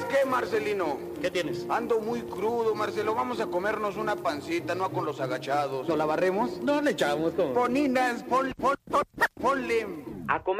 qué, Marcelino? ¿Qué tienes? Ando muy crudo, Marcelo. Vamos a comernos una pancita, no con los agachados. ¿No la barremos? No le echamos como... Poninas, ponle. A comer.